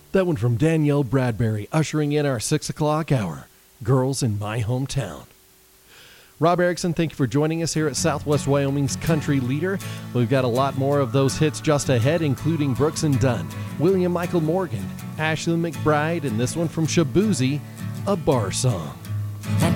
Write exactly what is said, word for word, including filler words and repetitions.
That one from Danielle Bradbury, ushering in our six o'clock hour, Girls in My Hometown. Rob Erickson, thank you for joining us here at Southwest Wyoming's Country Leader. We've got a lot more of those hits just ahead, including Brooks and Dunn, William Michael Morgan, Ashley McBride, and this one from Shabuzi, A Bar Song. That